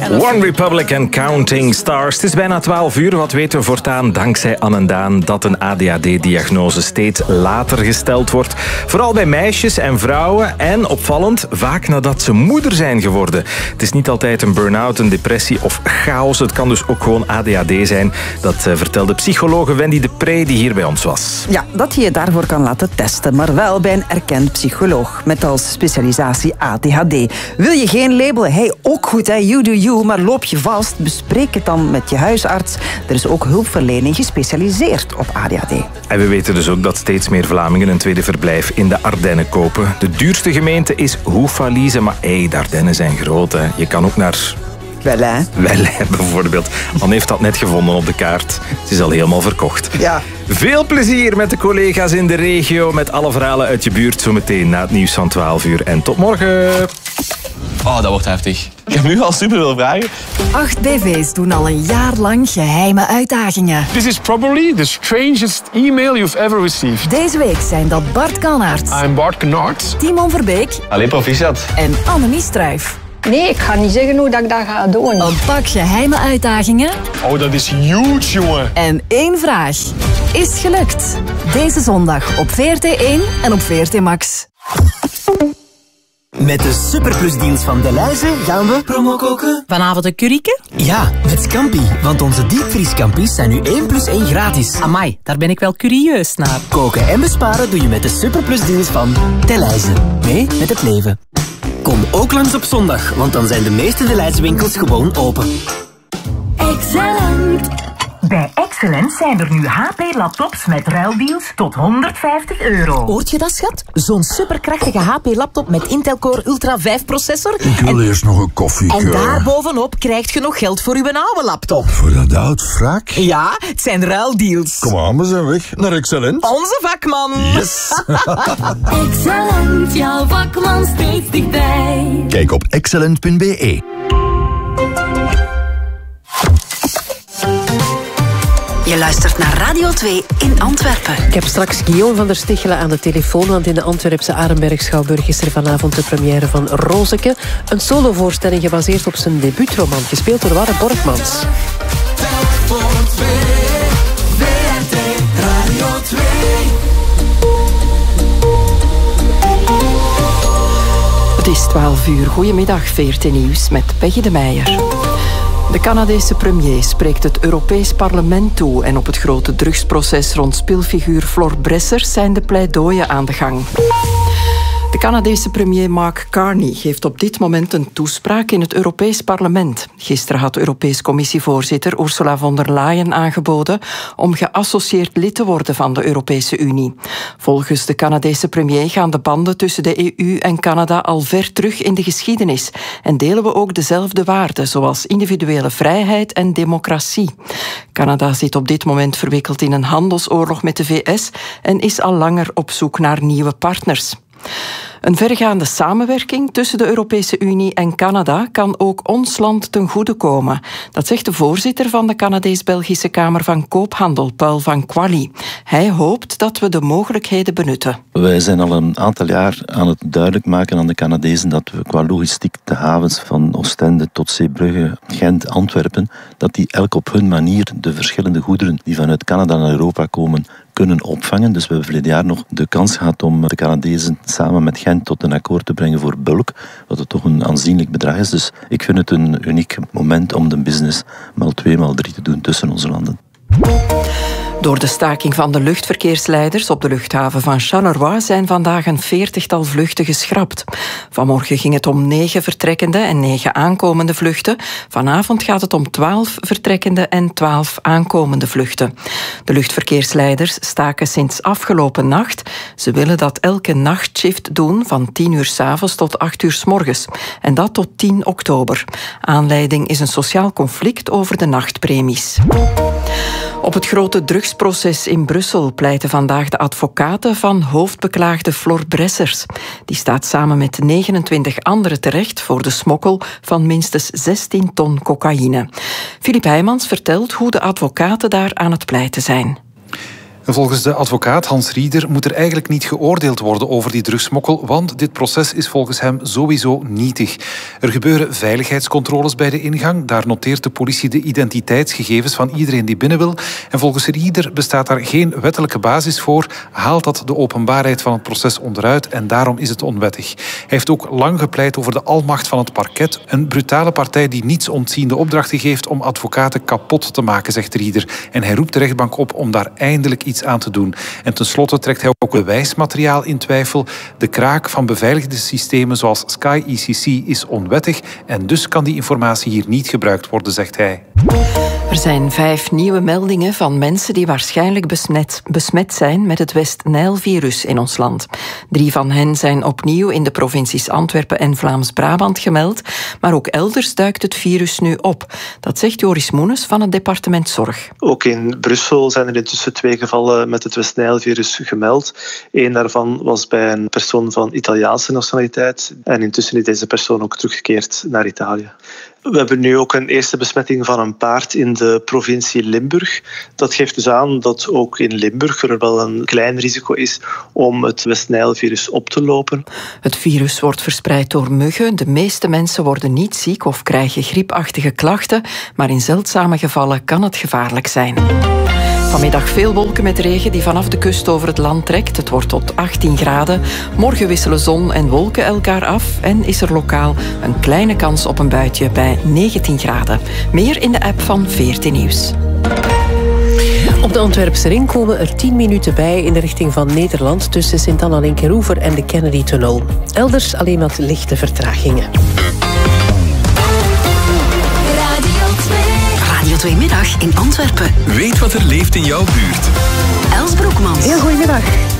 One Republic and Counting Stars. Het is bijna 12 uur. Wat weten we voortaan dankzij Anne en Daan dat een ADHD-diagnose steeds later gesteld wordt. Vooral bij meisjes en vrouwen. En opvallend, vaak nadat ze moeder zijn geworden. Het is niet altijd een burn-out, een depressie of chaos. Het kan dus ook gewoon ADHD zijn. Dat vertelde psychologe Wendy de Pre die hier bij ons was. Ja, dat je je daarvoor kan laten testen. Maar wel bij een erkend psycholoog. Met als specialisatie ADHD. Wil je geen label? Hey, ook goed, hè? You do you. Maar loop je vast? Bespreek het dan met je huisarts. Er is ook hulpverlening gespecialiseerd op ADHD. En we weten dus ook dat steeds meer Vlamingen een tweede verblijf in de Ardennen kopen. De duurste gemeente is Houffalize, maar de Ardennen zijn groot. Hè. Je kan ook naar... Wellijn bijvoorbeeld. Man heeft dat net gevonden op de kaart. Het is al helemaal verkocht. Ja. Veel plezier met de collega's in de regio. Met alle verhalen uit je buurt zometeen na het nieuws van 12 uur. En tot morgen. Oh, dat wordt heftig. Ik heb nu al super veel vragen. 8 BV's doen al een jaar lang geheime uitdagingen. This is probably the strangest email you've ever received. Deze week zijn dat Bart Kannaert. I'm Bart Kannaert. Timon Verbeek. Allee, proficiat. En Annemie Struijf. Nee, ik ga niet zeggen hoe dat ik dat ga doen. Een pak geheime uitdagingen. Oh, dat is huge, jongen. En 1 vraag. Is gelukt. Deze zondag op VRT1 en op VRT Max. Met de superplusdeals van Delhaize gaan we promo koken. Vanavond een curryke? Ja, met Scampi. Want onze diepvriescampis zijn nu 1 + 1 gratis. Amai, daar ben ik wel curieus naar. Koken en besparen doe je met de superplusdeals van Delhaize. Mee met het leven. Kom ook langs op zondag, want dan zijn de meeste Delhaize winkels gewoon open. Excellent! Bij Excellent zijn er nu HP-laptops met ruildeals tot €150. Hoort je dat, schat? Zo'n superkrachtige HP-laptop met Intel Core Ultra 5 processor. Ik wil eerst nog een koffie. En daarbovenop krijg je nog geld voor uw oude laptop. Voor dat oud wrak? Ja, het zijn ruildeals. Kom aan, we zijn weg naar Excellent. Onze vakman. Yes! Excellent, jouw vakman steeds dichtbij. Kijk op excellent.be. Je luistert naar Radio 2 in Antwerpen. Ik heb straks Guillaume van der Stichelen aan de telefoon, want in de Antwerpse Arenberg-schouwburg is er vanavond de première van Rozeke. Een solovoorstelling gebaseerd op zijn debuutroman, gespeeld door Warre Borgmans. Het is 12 uur. Goedemiddag, VRT Nieuws met Peggy de Meijer. De Canadese premier spreekt het Europees Parlement toe en op het grote drugsproces rond speelfiguur Flor Bressers zijn de pleidooien aan de gang. De Canadese premier Mark Carney geeft op dit moment een toespraak in het Europees Parlement. Gisteren had Europees Commissievoorzitter Ursula von der Leyen aangeboden om geassocieerd lid te worden van de Europese Unie. Volgens de Canadese premier gaan de banden tussen de EU en Canada al ver terug in de geschiedenis en delen we ook dezelfde waarden, zoals individuele vrijheid en democratie. Canada zit op dit moment verwikkeld in een handelsoorlog met de VS en is al langer op zoek naar nieuwe partners. Een vergaande samenwerking tussen de Europese Unie en Canada kan ook ons land ten goede komen. Dat zegt de voorzitter van de Canadees-Belgische Kamer van Koophandel, Paul van Quali. Hij hoopt dat we de mogelijkheden benutten. Wij zijn al een aantal jaar aan het duidelijk maken aan de Canadezen dat we qua logistiek de havens van Oostende tot Zeebrugge, Gent, Antwerpen, dat die elk op hun manier de verschillende goederen die vanuit Canada naar Europa komen kunnen opvangen. Dus we hebben verleden jaar nog de kans gehad om de Canadezen samen met Gent tot een akkoord te brengen voor bulk, wat het toch een aanzienlijk bedrag is. Dus ik vind het een uniek moment om de business maal 2, maal 3 te doen tussen onze landen. Door de staking van de luchtverkeersleiders op de luchthaven van Charleroi zijn vandaag een 40-tal vluchten geschrapt. Vanmorgen ging het om 9 vertrekkende en 9 aankomende vluchten. Vanavond gaat het om 12 vertrekkende en 12 aankomende vluchten. De luchtverkeersleiders staken sinds afgelopen nacht. Ze willen dat elke nachtshift doen van 10 uur 's avonds tot 8 uur 's morgens. En dat tot 10 oktober. Aanleiding is een sociaal conflict over de nachtpremies. Op het grote drugsproces in Brussel pleiten vandaag de advocaten van hoofdbeklaagde Flor Bressers. Die staat samen met 29 anderen terecht voor de smokkel van minstens 16 ton cocaïne. Filip Heijmans vertelt hoe de advocaten daar aan het pleiten zijn. Volgens de advocaat Hans Rieder moet er eigenlijk niet geoordeeld worden over die drugsmokkel, want dit proces is volgens hem sowieso nietig. Er gebeuren veiligheidscontroles bij de ingang. Daar noteert de politie de identiteitsgegevens van iedereen die binnen wil. En volgens Rieder bestaat daar geen wettelijke basis voor, haalt dat de openbaarheid van het proces onderuit en daarom is het onwettig. Hij heeft ook lang gepleit over de almacht van het parket. Een brutale partij die niets ontziende opdrachten geeft om advocaten kapot te maken, zegt Rieder. En hij roept de rechtbank op om daar eindelijk iets aan te doen. En tenslotte trekt hij ook bewijsmateriaal in twijfel. De kraak van beveiligde systemen zoals Sky ECC is onwettig en dus kan die informatie hier niet gebruikt worden, zegt hij. Er zijn 5 nieuwe meldingen van mensen die waarschijnlijk besmet zijn met het West-Nijl-virus in ons land. 3 van hen zijn opnieuw in de provincies Antwerpen en Vlaams-Brabant gemeld, maar ook elders duikt het virus nu op. Dat zegt Joris Moenes van het departement Zorg. Ook in Brussel zijn er intussen 2 gevallen met het West-Nijl-virus gemeld. 1 daarvan was bij een persoon van Italiaanse nationaliteit en intussen is deze persoon ook teruggekeerd naar Italië. We hebben nu ook een eerste besmetting van een paard in de provincie Limburg. Dat geeft dus aan dat ook in Limburg er wel een klein risico is om het West-Nijl-virus op te lopen. Het virus wordt verspreid door muggen. De meeste mensen worden niet ziek of krijgen griepachtige klachten, maar in zeldzame gevallen kan het gevaarlijk zijn. Vanmiddag veel wolken met regen die vanaf de kust over het land trekt. Het wordt tot 18 graden. Morgen wisselen zon en wolken elkaar af en is er lokaal een kleine kans op een buitje bij 19 graden. Meer in de app van VRT Nieuws. Op de Antwerpse ring komen er 10 minuten bij in de richting van Nederland tussen Sint-Anna-Linkeroever en de Kennedy-tunnel. Elders alleen wat lichte vertragingen. Radio 2 Middag in Antwerpen. Weet wat er leeft in jouw buurt. Els Broekmans. Heel goedemiddag.